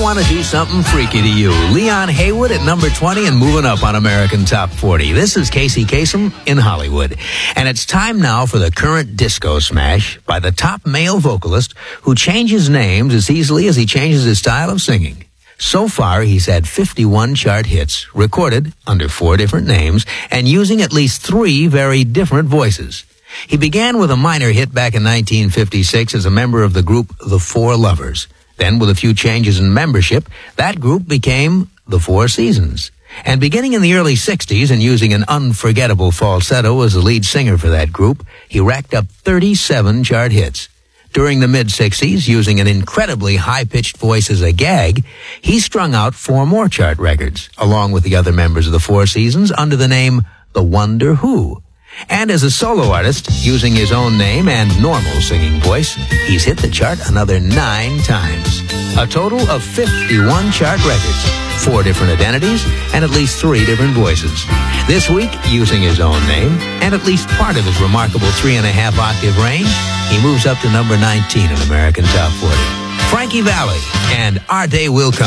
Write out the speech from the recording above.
Want to Do Something Freaky to You. Leon Haywood at number 20 and moving up on American Top 40. This is Casey Kasem in Hollywood. And it's time now for the current disco smash by the top male vocalist who changes names as easily as he changes his style of singing. So far, he's had 51 chart hits, recorded under 4 different names and using at least 3 very different voices. He began with a minor hit back in 1956 as a member of the group The Four Lovers. Then, with a few changes in membership, that group became The Four Seasons. And beginning in the early 60s and using an unforgettable falsetto as the lead singer for that group, he racked up 37 chart hits. During the mid-60s, using an incredibly high-pitched voice as a gag, he strung out 4 more chart records, along with the other members of The Four Seasons, under the name The Wonder Who. And as a solo artist, using his own name and normal singing voice, he's hit the chart another 9 times. A total of 51 chart records, 4 different identities, and at least 3 different voices. This week, using his own name and at least part of his remarkable 3.5 octave range, he moves up to number 19 in American Top 40. Frankie Valli and Our Day Will Come.